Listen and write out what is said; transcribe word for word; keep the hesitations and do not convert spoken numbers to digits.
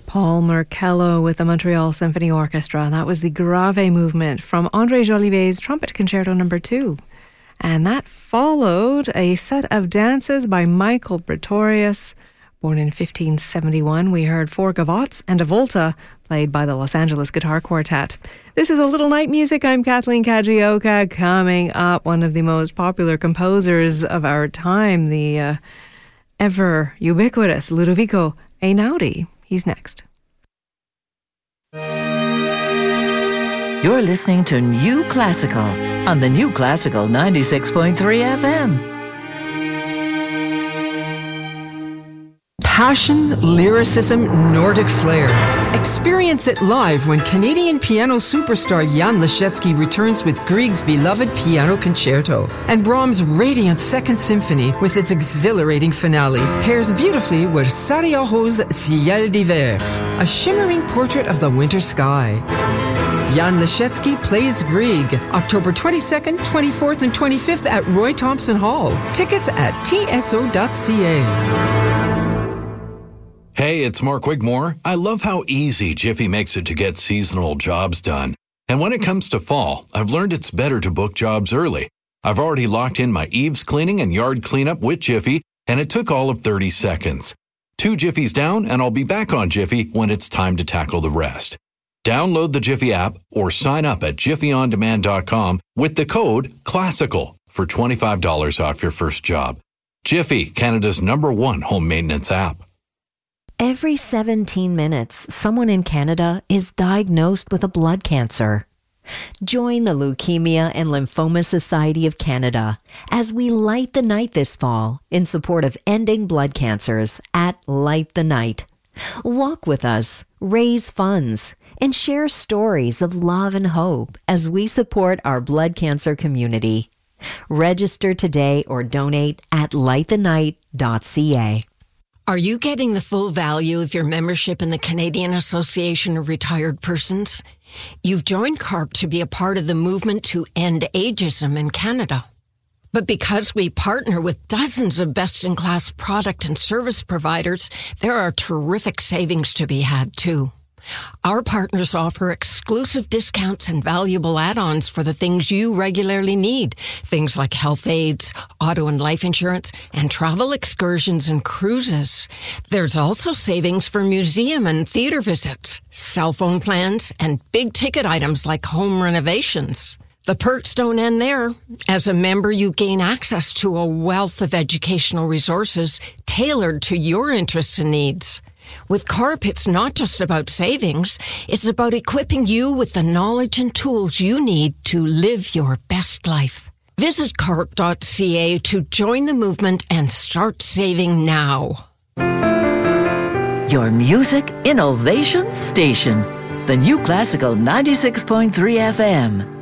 Paul Marcello with the Montreal Symphony Orchestra. That was the Grave movement from André Jolivet's Trumpet Concerto number two. And that followed a set of dances by Michael Pretorius. Born in fifteen seventy-one, we heard four gavottes and a volta, played by the Los Angeles Guitar Quartet. This is A Little Night Music. I'm Kathleen Kajioka. Coming up, one of the most popular composers of our time, the uh, ever ubiquitous Ludovico Einaudi. He's next. You're listening to New Classical on the New Classical ninety-six point three F M. Passion, lyricism, Nordic flair. Experience it live when Canadian piano superstar Jan Leschetski returns with Grieg's beloved Piano Concerto. And Brahms' radiant Second Symphony with its exhilarating finale pairs beautifully with Sarajevo's Ciel d'Hiver, a shimmering portrait of the winter sky. Jan Leschetski plays Grieg, October twenty-second, twenty-fourth, and twenty-fifth at Roy Thompson Hall. Tickets at T S O dot C A. Hey, it's Mark Wigmore. I love how easy Jiffy makes it to get seasonal jobs done. And when it comes to fall, I've learned it's better to book jobs early. I've already locked in my eaves cleaning and yard cleanup with Jiffy, and it took all of thirty seconds. Two Jiffies down, and I'll be back on Jiffy when it's time to tackle the rest. Download the Jiffy app or sign up at jiffy on demand dot com with the code CLASSICAL for twenty-five dollars off your first job. Jiffy, Canada's number one home maintenance app. Every seventeen minutes, someone in Canada is diagnosed with a blood cancer. Join the Leukemia and Lymphoma Society of Canada as we light the night this fall in support of ending blood cancers at Light the Night. Walk with us, raise funds, and share stories of love and hope as we support our blood cancer community. Register today or donate at light the night dot c a. Are you getting the full value of your membership in the Canadian Association of Retired Persons? You've joined CARP to be a part of the movement to end ageism in Canada. But because we partner with dozens of best-in-class product and service providers, there are terrific savings to be had, too. Our partners offer exclusive discounts and valuable add-ons for the things you regularly need. Things like health aids, auto and life insurance, and travel excursions and cruises. There's also savings for museum and theater visits, cell phone plans, and big-ticket items like home renovations. The perks don't end there. As a member, you gain access to a wealth of educational resources tailored to your interests and needs. With CARP, it's not just about savings. It's about equipping you with the knowledge and tools you need to live your best life. Visit carp dot c a to join the movement and start saving now. Your music innovation station. The New Classical ninety-six point three F M.